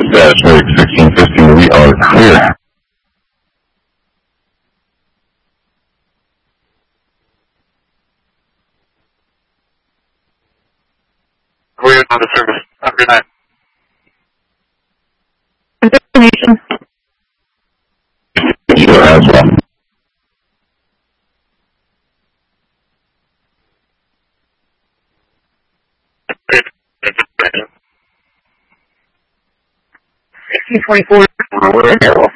1615, we are clear. We're on the service. Have a good night. Information. Sure, as well. Great. 1624, we're available.